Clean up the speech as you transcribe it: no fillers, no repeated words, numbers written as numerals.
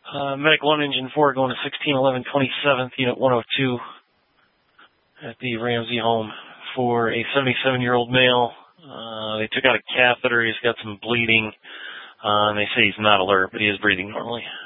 Medic 1, Engine 4, going to 1611 27th, Unit 102 at the Ramsey home for a 77-year-old male. They took out a catheter. He's got some bleeding. And they say he's not alert, but he is breathing normally.